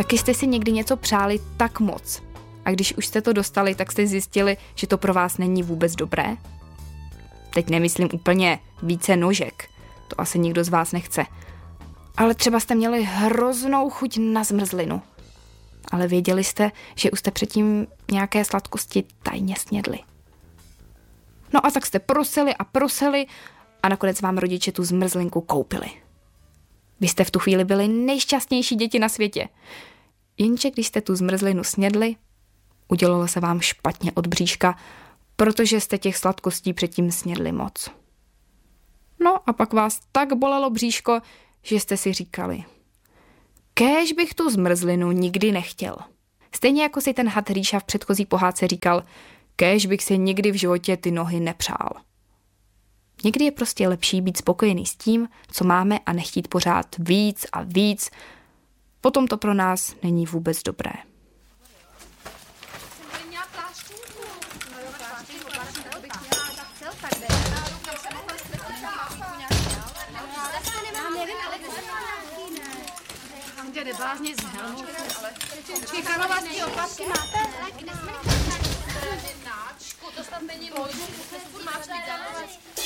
Taky jste si někdy něco přáli tak moc. A když už jste to dostali, tak jste zjistili, že to pro vás není vůbec dobré? Teď nemyslím úplně více nožek. To asi nikdo z vás nechce. Ale třeba jste měli hroznou chuť na zmrzlinu. Ale věděli jste, že už jste předtím nějaké sladkosti tajně snědli. No a tak jste prosili a nakonec vám rodiče tu zmrzlinku koupili. Vy jste v tu chvíli byli nejšťastnější děti na světě. Jenže když jste tu zmrzlinu snědli, udělalo se vám špatně od bříška, protože jste těch sladkostí předtím snědli moc. No a pak vás tak bolelo bříško, že jste si říkali: kéž bych tu zmrzlinu nikdy nechtěl. Stejně jako si ten had Ríša v předchozí pohádce říkal: kéž bych si nikdy v životě ty nohy nepřál. Někdy je prostě lepší být spokojený s tím, co máme, a nechtít pořád víc a víc. Potom to pro nás není vůbec dobré. Nebázně z helmu, ale čekanovací opasky máte? Kde jsme? To snad není ložku, máš být.